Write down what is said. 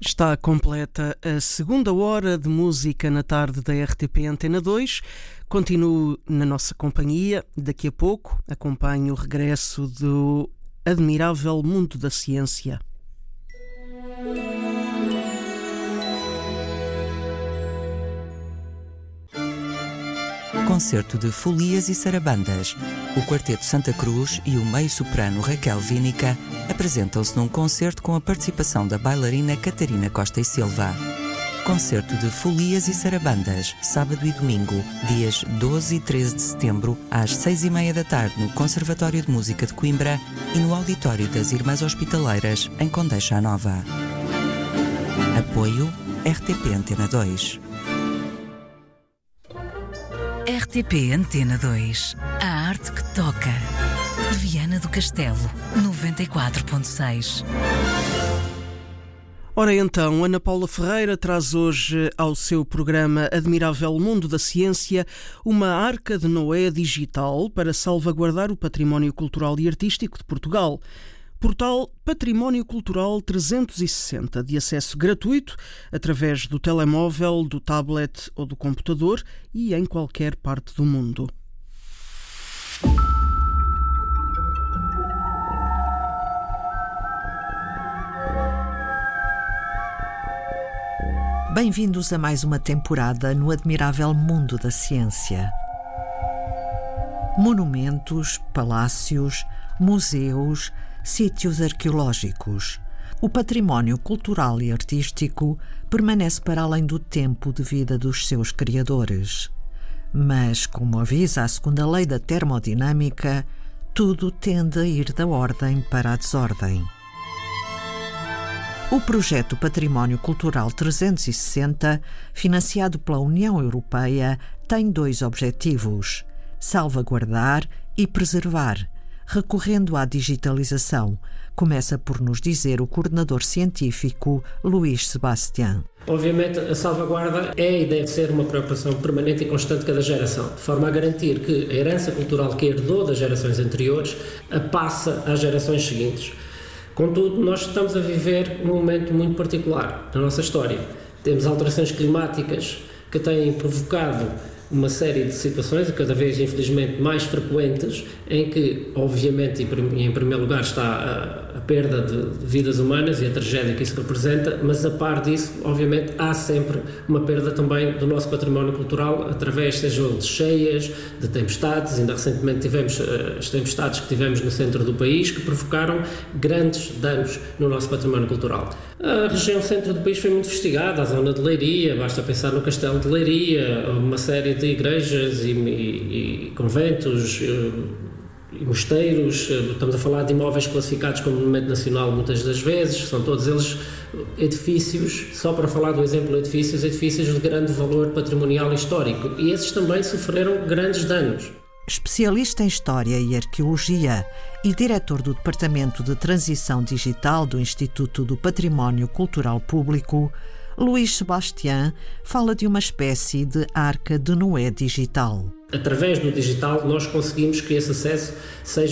Está completa a segunda hora de música na tarde da RTP Antena 2. Continuo na nossa companhia. Daqui a pouco acompanho o regresso do admirável mundo da ciência. Concerto de Folias e Sarabandas. O Quarteto Santa Cruz e o meio-soprano Raquel Vínica apresentam-se num concerto com a participação da bailarina Catarina Costa e Silva. Concerto de Folias e Sarabandas, sábado e domingo, dias 12 e 13 de setembro, às 6h30 da tarde no Conservatório de Música de Coimbra e no Auditório das Irmãs Hospitaleiras, em Condeixa Nova. Apoio RTP Antena 2. RTP Antena 2. A arte que toca. Viana do Castelo, 94.6. Ora então, Ana Paula Ferreira traz hoje ao seu programa Admirável Mundo da Ciência uma Arca de Noé digital para salvaguardar o património cultural e artístico de Portugal. Portal Património Cultural 360, de acesso gratuito através do telemóvel, do tablet ou do computador e em qualquer parte do mundo. Bem-vindos a mais uma temporada no admirável mundo da ciência. Monumentos, palácios, museus, sítios arqueológicos. O património cultural e artístico permanece para além do tempo de vida dos seus criadores. Mas, como avisa a segunda lei da termodinâmica, tudo tende a ir da ordem para a desordem. O projeto Património Cultural 360, financiado pela União Europeia, tem dois objetivos: salvaguardar e preservar, recorrendo à digitalização, começa por nos dizer o coordenador científico Luís Sebastião. Obviamente, a salvaguarda é e deve ser uma preocupação permanente e constante de cada geração, de forma a garantir que a herança cultural que herdou das gerações anteriores a passa às gerações seguintes. Contudo, nós estamos a viver um momento muito particular na nossa história. Temos alterações climáticas que têm provocado uma série de situações, cada vez infelizmente mais frequentes, em que, obviamente, e em primeiro lugar está a perda de vidas humanas e a tragédia que isso representa, mas a par disso, obviamente, há sempre uma perda também do nosso património cultural, através, seja de cheias, de tempestades. Ainda recentemente tivemos as tempestades que tivemos no centro do país, que provocaram grandes danos no nosso património cultural. A região centro do país foi muito investigada, a zona de Leiria, basta pensar no Castelo de Leiria, uma série de igrejas e conventos e mosteiros. Estamos a falar de imóveis classificados como monumento nacional muitas das vezes, são todos eles edifícios, só para falar do exemplo de edifícios de grande valor patrimonial e histórico, e esses também sofreram grandes danos. Especialista em História e Arqueologia e diretor do Departamento de Transição Digital do Instituto do Património Cultural Público, Luís Sebastião fala de uma espécie de Arca de Noé digital. Através do digital nós conseguimos que esse acesso seja